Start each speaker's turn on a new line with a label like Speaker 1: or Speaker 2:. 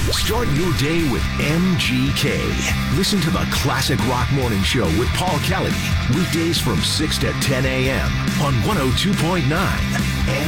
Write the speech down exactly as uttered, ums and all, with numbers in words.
Speaker 1: Start your day with M G K. Listen to the Classic Rock Morning Show with Paul Kelly. Weekdays from six to ten a.m. on one oh two point nine